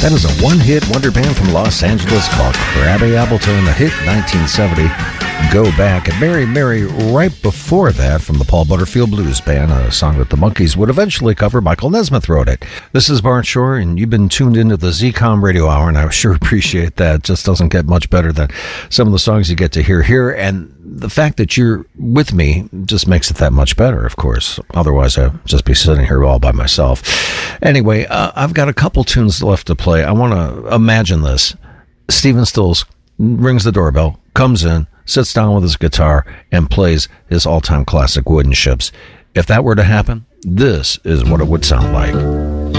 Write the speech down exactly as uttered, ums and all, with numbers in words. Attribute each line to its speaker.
Speaker 1: That is a one-hit wonder band from Los Angeles called Crabby Appleton. The hit nineteen seventy, Go Back. And Mary Mary right before that from the Paul Butterfield Blues Band, a song that the Monkees would eventually cover. Michael Nesmith wrote it. This is Bart Shore, and you've been tuned into the Z COM Radio Hour, and I sure appreciate that. It just doesn't get much better than some of the songs you get to hear here. And the fact that you're with me just makes it that much better, of course. Otherwise, I'd just be sitting here all by myself. Anyway, uh, I've got a couple tunes left to play. I want to imagine this. Stephen Stills rings the doorbell, comes in, sits down with his guitar, and plays his all-time classic Wooden Ships. If that were to happen, this is what it would sound like.